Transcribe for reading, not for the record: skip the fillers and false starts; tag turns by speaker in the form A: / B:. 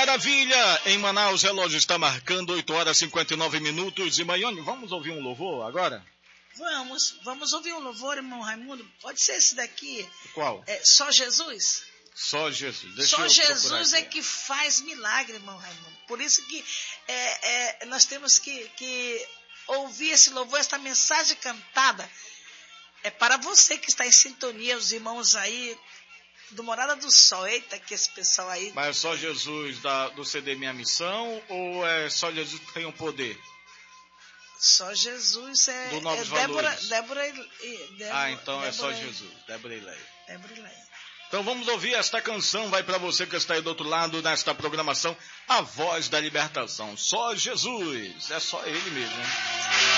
A: maravilha! Em Manaus, o relógio está marcando 8h59. E Maione, vamos ouvir um louvor agora?
B: Vamos ouvir um louvor, irmão Raimundo. Pode ser esse daqui?
A: Qual?
B: Só Jesus?
A: Só Jesus.
B: Só Jesus é que faz milagre, irmão Raimundo. Por isso que nós temos que ouvir esse louvor, essa mensagem cantada. É para você que está em sintonia, os irmãos aí do Morada do Sol. Eita, que esse pessoal aí...
A: Mas é só Jesus do CD Minha Missão ou é só Jesus que tem o poder?
B: Só Jesus
A: do Novos Valores.
B: Débora,
A: então é só Jesus. Débora e Leia.
B: Leia.
A: Então vamos ouvir esta canção. Vai para você que está aí do outro lado nesta programação. A Voz da Libertação. Só Jesus. É só Ele mesmo, hein?